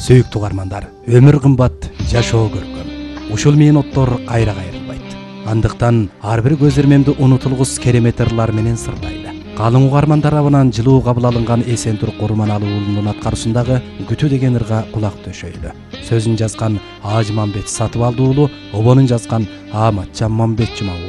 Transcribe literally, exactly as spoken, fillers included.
Сүйүктүү угармандар, өмүр кымбат, жашоо көркөм. Ушул менен оттор кайра кайрылбайт. Андыктан ар бир көз ирмемди унутулгус керемет ырлар менен сырлайлы. Калың угармандар абынан жылуу кабыл алынган Эсен Турук Курманалы уулунун аткаруусундагы Күтүү деген ырга кулак төшөйлү. Сөзүн жазган Ажымамбет Сатыбалды уулу, обонун жазган Аматжан Мамбетжима